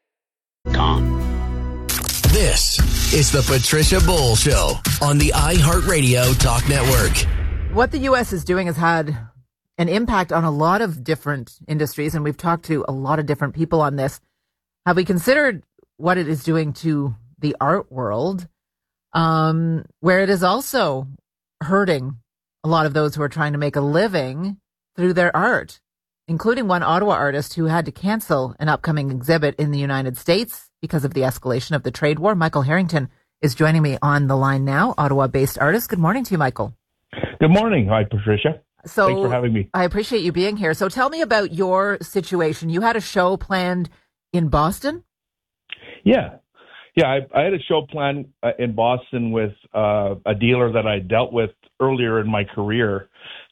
Gone. This is the Patricia Bowl Show on the iHeartRadio Talk Network. What the U S is doing has had an impact on a lot of different industries, and we've talked to a lot of different people on this. Have we considered what it is doing to the art world, um, where it is also hurting a lot of those who are trying to make a living through their art, including one Ottawa artist who had to cancel an upcoming exhibit in the United States because of the escalation of the trade war. Michael Harrington is joining me on the line now, Ottawa-based artist. Good morning to you, Michael. Good morning. Hi, Patricia. So, thanks for having me. I appreciate you being here. So tell me about your situation. You had a show planned in Boston? Yeah. Yeah, I, I had a show planned uh, in Boston with uh, a dealer that I dealt with earlier in my career,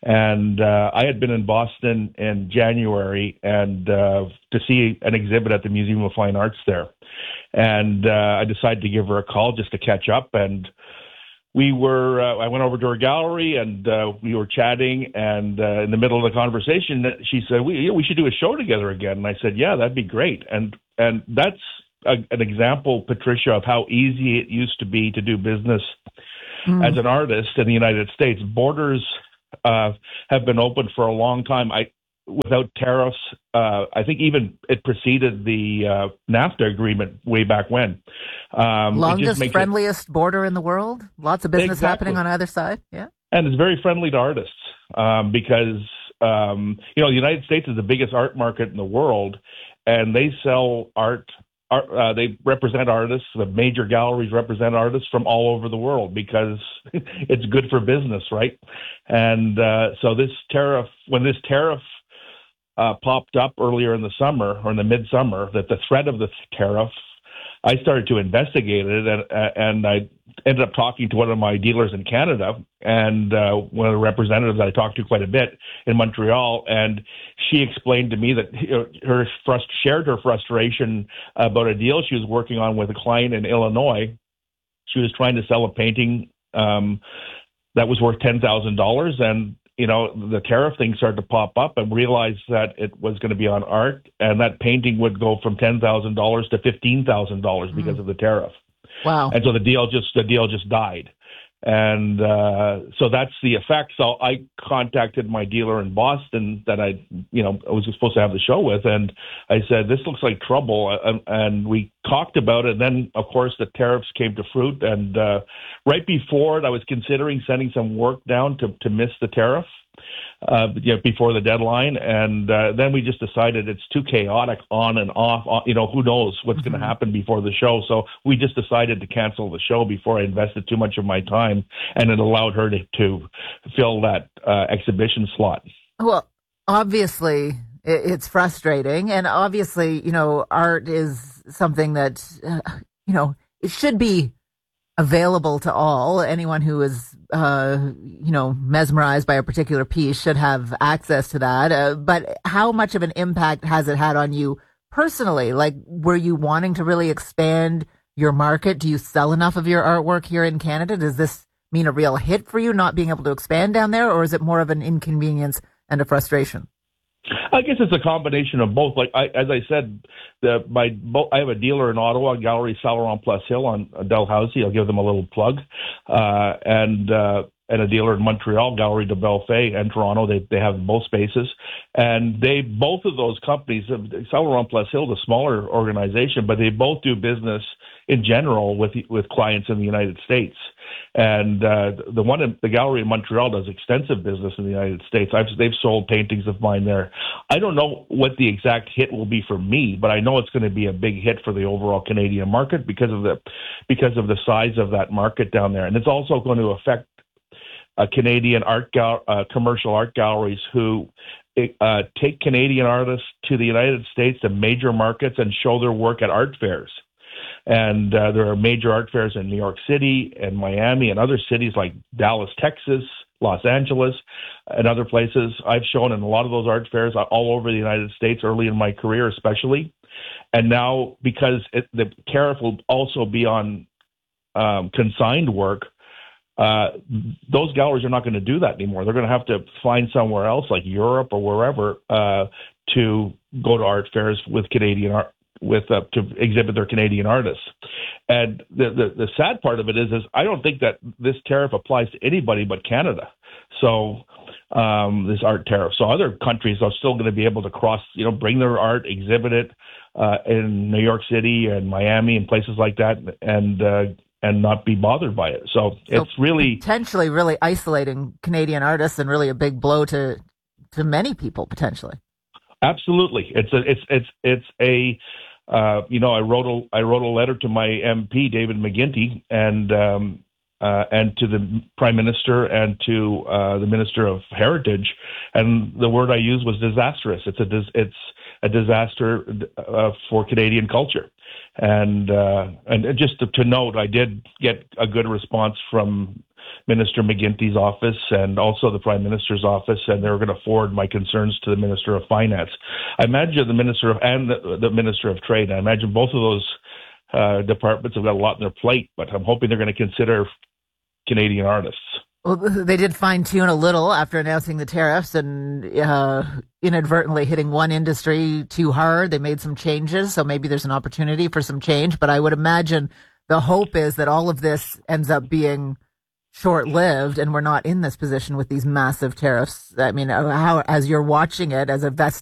and uh, I had been in Boston in January and uh, to see an exhibit at the Museum of Fine Arts there, and uh, I decided to give her a call just to catch up. And we were, uh, I went over to her gallery and uh, we were chatting, and uh, in the middle of the conversation, she said, "We we should do a show together again." And I said, "Yeah, that'd be great." And and that's A, an example, Patricia, of how easy it used to be to do business mm. as an artist in the United States. Borders uh, have been open for a long time. I, without tariffs, uh, I think even it preceded the uh, NAFTA agreement way back when. Um, Longest, friendliest it, border in the world. Lots of business exactly. happening on either side. Yeah, and it's very friendly to artists um, because um, you know the United States is the biggest art market in the world, and they sell art. Uh, they represent artists. The major galleries represent artists from all over the world because it's good for business, right? And uh, so this tariff, when this tariff uh, popped up earlier in the summer or in the midsummer, that the threat of the tariff, I started to investigate it, and, and I ended up talking to one of my dealers in Canada and uh, one of the representatives that I talked to quite a bit in Montreal, and she explained to me that you know, her frust- shared her frustration about a deal she was working on with a client in Illinois. She was trying to sell a painting um, that was worth ten thousand dollars, and you know, the tariff thing started to pop up, and realized that it was going to be on art, and that painting would go from ten thousand dollars to fifteen thousand dollars because mm. of the tariff. Wow. And so the deal just, the deal just died. And uh, so that's the effect. So I contacted my dealer in Boston that I, you know, I was supposed to have the show with, and I said, "This looks like trouble." And, and we talked about it. And then, of course, the tariffs came to fruit. And uh, right before it, I was considering sending some work down to, to miss the tariff. Uh, you know, before the deadline, and uh, then we just decided it's too chaotic on and off. On, you know, who knows what's mm-hmm. going to happen before the show? So we just decided to cancel the show before I invested too much of my time, and it allowed her to, to fill that uh, exhibition slot. Well, obviously, it's frustrating, and obviously, you know, art is something that uh, you know it should be available to all. Anyone who is, uh, you know, mesmerized by a particular piece should have access to that. Uh, but how much of an impact has it had on you personally? Like, were you wanting to really expand your market? Do you sell enough of your artwork here in Canada? Does this mean a real hit for you not being able to expand down there, or is it more of an inconvenience and a frustration? I guess it's a combination of both. Like I, as I said, the my I have a dealer in Ottawa, Gallery Saint Laurent Place Hill on Dalhousie. I'll give them a little plug, uh, and uh, and a dealer in Montreal, Gallery de Bellefeuille, and Toronto. They they have both spaces, and they both of those companies, Saint Laurent Place Hill, is a smaller organization, but they both do business in general with with clients in the United States. And uh, the one in the gallery in Montreal does extensive business in the United States. I've, they've sold paintings of mine there. I don't know what the exact hit will be for me, but I know it's going to be a big hit for the overall Canadian market because of the because of the size of that market down there, and it's also going to affect uh, Canadian art gal- uh, commercial art galleries who uh, take Canadian artists to the United States to major markets and show their work at art fairs. And uh, there are major art fairs in New York City and Miami and other cities like Dallas, Texas, Los Angeles, and other places. I've shown in a lot of those art fairs all over the United States early in my career, especially. And now, because it, the tariff will also be on um, consigned work, uh, those galleries are not going to do that anymore. They're going to have to find somewhere else, like Europe or wherever, uh, to go to art fairs with Canadian art. with uh, to exhibit their Canadian artists. And the, the the sad part of it is, is I don't think that this tariff applies to anybody but Canada. So um, this art tariff. So other countries are still going to be able to cross, you know, bring their art, exhibit it uh, in New York City and Miami and places like that, and uh, and not be bothered by it. So, so it's really potentially really isolating Canadian artists and really a big blow to to many people potentially. Absolutely, it's a it's it's it's a Uh, you know, I wrote a I wrote a letter to my M P, David McGuinty, and um, uh, and to the Prime Minister and to uh, the Minister of Heritage, and the word I used was disastrous. It's a dis- it's a disaster uh, for Canadian culture, And uh, and just to, to note, I did get a good response from Minister McGuinty's office and also the Prime Minister's office, and they were going to forward my concerns to the Minister of Finance. I imagine the Minister of and the, the Minister of Trade. I imagine both of those uh, departments have got a lot on their plate, but I'm hoping they're going to consider Canadian artists. Well, they did fine-tune a little after announcing the tariffs and uh, inadvertently hitting one industry too hard. They made some changes, so maybe there's an opportunity for some change. But I would imagine the hope is that all of this ends up being short-lived and we're not in this position with these massive tariffs. I mean, how, as you're watching it as a vest,